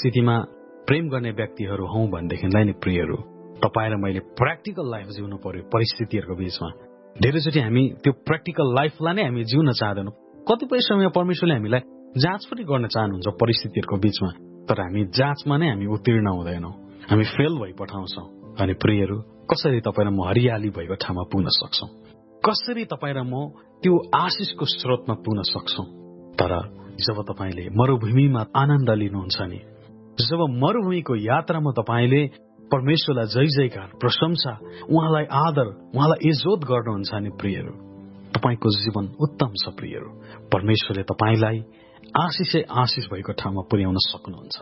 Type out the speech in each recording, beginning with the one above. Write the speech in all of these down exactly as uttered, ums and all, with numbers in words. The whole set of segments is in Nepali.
परिस्थितिमा प्रेम गर्ने व्यक्तिहरू हौं भनेदेखिलाई नि प्रियहरू, तपाईँ र मैले प्र्याक्टिकल लाइफ जिउनु पर्यो परिस्थितिहरूको बीचमा। धेरैचोटि हामी त्यो प्र्याक्टिकल लाइफलाई नै हामी जिउन चाहदैनौँ। कतिपय समय परमेश्वरले हामीलाई जाँच पनि गर्न चाहनुहुन्छ परिस्थितिहरूको बीचमा, तर हामी जाँचमा नै हामी उत्तीर्ण हुँदैनौँ, हामी फेल भइ पठाउँछौँ। अनि प्रियहरू, कसरी तपाईँ र म हरियाली भएको ठाउँमा पुग्न सक्छौं? कसरी तपाईँ र म त्यो आशिषको स्रोतमा पुग्न सक्छौं? तर जब तपाईँले मरुभूमिमा आनन्द लिनुहुन्छ नि, जब मरुभूमिको यात्रामा तपाईँले परमेश्वरलाई जय जयकार, प्रशंसा, उहाँलाई आदर, उहाँलाई इज्जत गर्नुहुन्छ नि प्रियहरू, तपाईँको जीवन उत्तम छ प्रियहरू। परमेश्वरले तपाईँलाई आशिषै आशिष भएको ठाउँमा पुर्याउन सक्नुहुन्छ।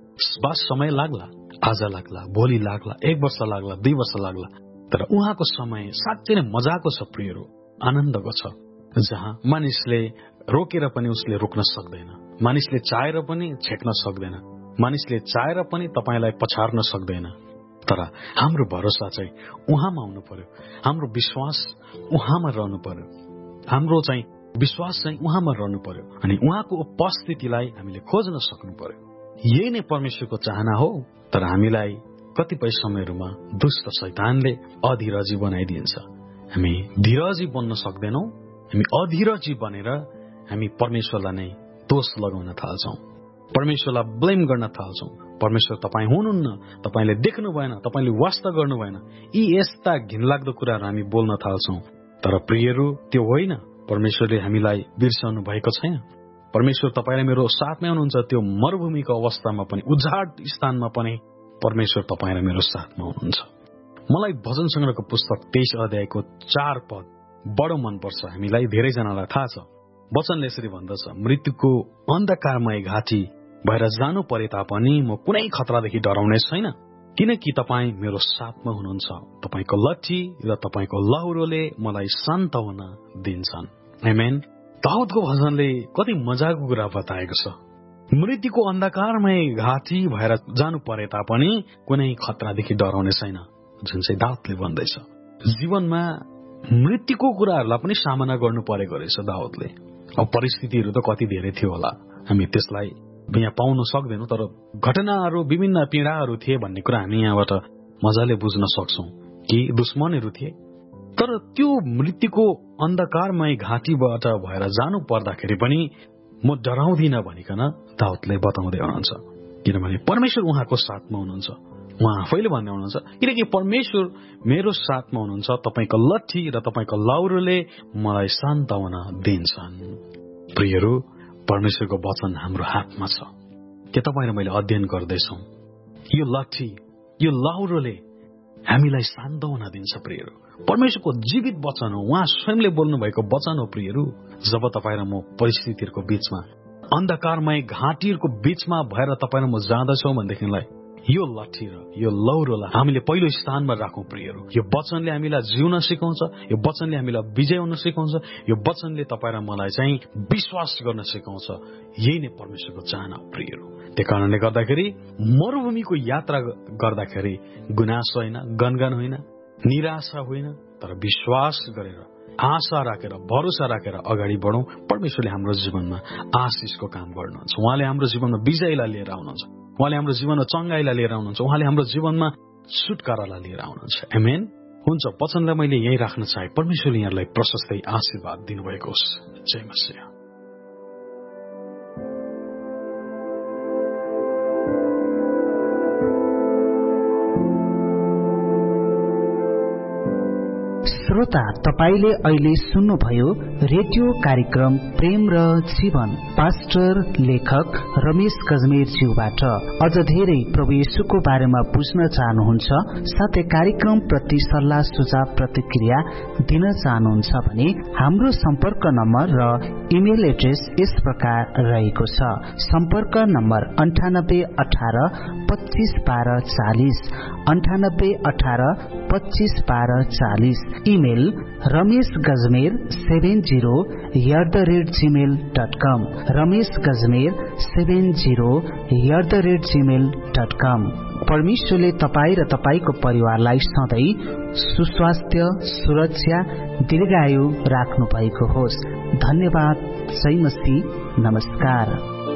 बस समय लाग्ला, आज लाग्ला, भोलि लाग्ला, एक वर्ष लाग्ला, दुई वर्ष लाग्ला, तर उहाँको समय साँच्चै नै मजाको छ प्रियहरू, आनन्दको छ, जहाँ मानिसले रोकेर पनि उसले रोक्न सक्दैन, मानिसले चाहेर पनि छेक्न सक्दैन, मानिसले चाहेर पनि तपाईँलाई पछार्न सक्दैन। तर हाम्रो भरोसा चाहिँ उहाँमा हुनु पर्यो, हाम्रो विश्वास उहाँमा रहनु पर्यो, हाम्रो चाहिँ विश्वास चाहिँ उहाँमा रहनु पर्यो, अनि उहाँको उपस्थितिलाई हामीले खोज्न सक्नु पर्यो। यही नै परमेश्वरको चाहना हो। तर हामीलाई कतिपय समयहरूमा दुष्ट शैतानले अधीरजी बनाइदिन्छ। हामी धीरजी बन्न सक्दैनौं, हामी अधीरजी बनेर हामी परमेश्वरलाई नै दोष लगाउन थाल्छौं, परमेश्वरलाई ब्लेम गर्न थाल्छौं। परमेश्वर तपाईँ हुनुहुन्न, तपाईँले देख्नु भएन, तपाईँले वास्ता गर्नु भएन, यी यस्ता घिनलाग्दो कुराहरू हामी बोल्न थाल्छौं। तर प्रियहरू, त्यो होइन। परमेश्वरले हामीलाई बिर्साउनु भएको छैन। परमेश्वर तपाईँ र मेरो साथमै हुनुहुन्छ। त्यो मरुभूमिको अवस्थामा पनि, उजाड स्थानमा पनि परमेश्वर तपाईँ र मेरो साथमा हुनुहुन्छ। मलाई भजन संग्रहको पुस्तक तेइस अध्यायको चार पद बडो मनपर्छ। हामीलाई धेरैजनालाई थाहा छ। वचनले यसरी भन्दछ, मृत्युको अन्धकारमय घाटी भएर जानु परे तापनि म कुनै खतरादेखि डराउने छैन, किनकि तपाईँ मेरो साथमा हुनुहुन्छ। तपाईँको लट्ठी र तपाईँको लहुरोले मलाई सान्त्वना दिन्छन्। आमेन। दाउदको भजनले कति मजाको कुरा बताएको छ। मृत्युको अन्धकारमय घाटी भएर जानु परे तापनि कुनै खतरादेखि डराउने छैन, जुन चाहिँ दाउदले भन्दैछ। जीवनमा मृत्युको कुराहरूलाई पनि सामना गर्नु परेको रहेछ दाउदले। अब परिस्थितिहरू त कति धेरै थियो होला, हामी त्यसलाई यहाँ पाउन सक्दैनौं, तर घटनाहरू, विभिन्न पीडाहरू थिए भन्ने कुरा हामी यहाँबाट मजाले बुझ्न सक्छौं कि दुश्मनहरू थिए। तर त्यो मृत्युको अन्धकारमय घाटीबाट भएर जानु पर्दाखेरि पनि म डराउँदिन भनिकन दाउदले बताउँदै हुनुहुन्छ, किनभने परमेश्वर उहाँको साथमा हुनुहुन्छ। उहाँ आफैले भन्दै हुनुहुन्छ, किनकि परमेश्वर मेरो साथमा हुनुहुन्छ, तपाईँको लट्ठी र तपाईँको लौरोले मलाई सान्त्वना दिन्छन्। प्रियहरू, परमेश्वरको वचन हाम्रो हातमा छ। के तपाईँ र मैले अध्ययन गर्दैछौँ? यो लट्ठी, यो लौरोले हामीलाई सान्त्वना दिन्छ। प्रियहरू, परमेश्वरको जीवित वचन हो, उहाँ स्वयंले बोल्नु भएको वचन हो। प्रियहरू, जब तपाईँ र म परिस्थितिहरूको बीचमा, अन्धकारमय घाटीहरूको बीचमा भएर तपाईँ र म जाँदछौँ भनेदेखिलाई यो लट्ठी र यो लौरोलाई हामीले पहिलो स्थानमा राखौं। प्रियहरू, यो वचनले हामीलाई जिउन सिकाउँछ, यो वचनले हामीलाई विजय हुन सिकाउँछ, यो वचनले तपाईँ र मलाई चाहिँ विश्वास गर्न सिकाउँछ। यही नै परमेश्वरको चाहना हो। प्रियहरू, त्यही कारणले गर्दाखेरि मरुभूमिको यात्रा गर्दाखेरि गुनासो होइन, गनगन होइन, निराशा होइन, तर विश्वास गरेर, आशा राखेर, भरोसा राखेर अगाडि बढौं। परमेश्वरले हाम्रो जीवनमा आशिषको काम गर्नुहुन्छ। उहाँले हाम्रो जीवनमा विजयलाई लिएर आउनुहुन्छ, उहाँले हाम्रो जीवनमा चंगाईलाई लिएर आउनुहुन्छ, उहाँले हाम्रो जीवनमा छुटकारालाई लिएर आउनुहुन्छ। आमेन। हुन्छ, वचनलाई मैले यही राख्न चाहे। परमेश्वरले यहाँलाई प्रशस्तै आशीर्वाद दिनुभएको होस्। जय मसीह। श्रोता, तपाईले अहिले सुन्नुभयो रेडियो कार्यक्रम प्रेम र जीवन, पास्टर लेखक रमेश गजमेरज्यूबाट। अझ धेरै प्रभु येशूको बारेमा बुझ्न चाहनुहुन्छ, साथै कार्यक्रम प्रति सल्लाह सुझाव प्रतिक्रिया दिन चाहनुहुन्छ भने हाम्रो सम्पर्क नम्बर र इमेल एड्रेस यस प्रकार रहेको छ। सम्पर्क नम्बर अन्ठानब्बे अठार पच्चीस बाह्र चालिस, अन्ठानब्बे अठार पच्चीस बाह्र चालिस। Email Ramesh Gajmer seven zero at the rate Gmail dot com, Ramesh Gajmer seven zero at the rate Gmail dot कम। परमेश्वरले तपाईँ र तपाईँको परिवारलाई सधैँ सुस्वास्थ्य, सुरक्षा, दीर्घायु राख्नु भएको होस्। धन्यवाद। जय मसीह। नमस्कार।